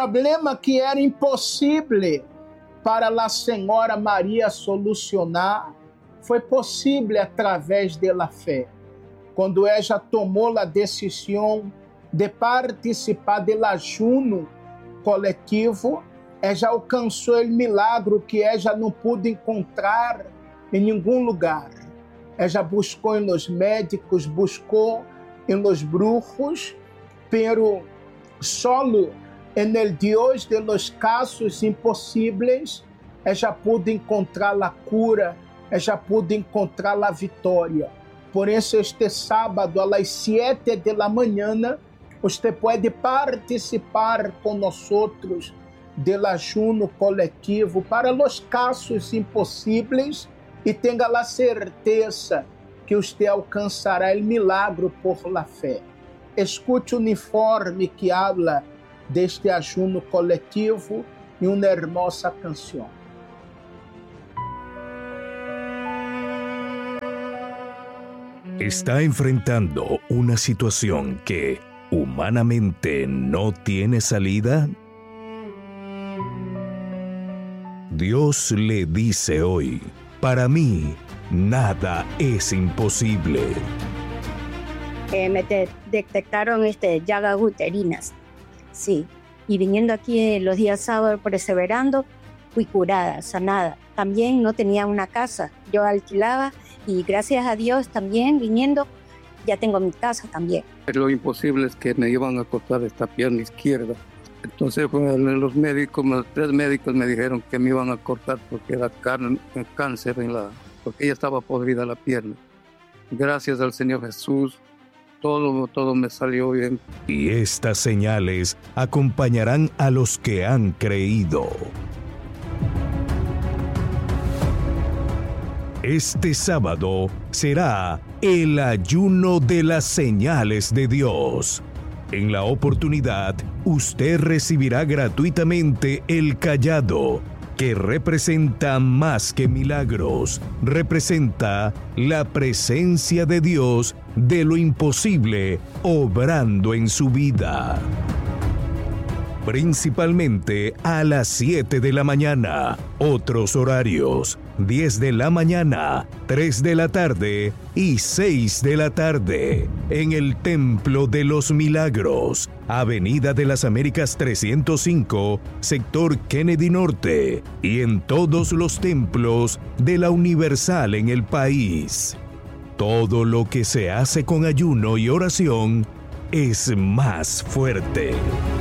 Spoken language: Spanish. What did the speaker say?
problema que era impossível para a Senhora Maria solucionar, foi possível através da fé. Quando ela tomou a decisão de participar do ajuno coletivo, ela alcançou o milagre que ela não pôde encontrar em nenhum lugar. Ela buscou nos médicos, buscou nos brujos, pero solo en el Dios de los casos impossíveis, ela pôde encontrar a cura, ela pôde encontrar a vitória. Por isso, este sábado, às 7 da manhã, você pode participar conosco do ajuno coletivo para os casos impossíveis e tenha a certeza que você alcançará o milagre por la fé. Escute o uniforme que habla deste ajuno coletivo e uma hermosa canção. Está enfrentando una situación que humanamente no tiene salida. Dios le dice hoy, para mí nada es imposible. Me detectaron llagas uterinas, sí, y viniendo aquí los días sábados perseverando, fui curada, sanada. También no tenía una casa, yo alquilaba y gracias a Dios también viniendo ya tengo mi casa también. Lo imposible es que me iban a cortar esta pierna izquierda. Entonces los médicos, los 3 médicos me dijeron que me iban a cortar porque era cáncer porque ella estaba podrida la pierna. Gracias al Señor Jesús, todo me salió bien. Y estas señales acompañarán a los que han creído. Este sábado será el ayuno de las señales de Dios. En la oportunidad, usted recibirá gratuitamente el cayado, que representa más que milagros, representa la presencia de Dios de lo imposible obrando en su vida. Principalmente a las 7 de la mañana, otros horarios, 10 de la mañana, 3 de la tarde y 6 de la tarde, en el Templo de los Milagros, Avenida de las Américas 305, sector Kennedy Norte, y en todos los templos de la Universal en el país. Todo lo que se hace con ayuno y oración es más fuerte.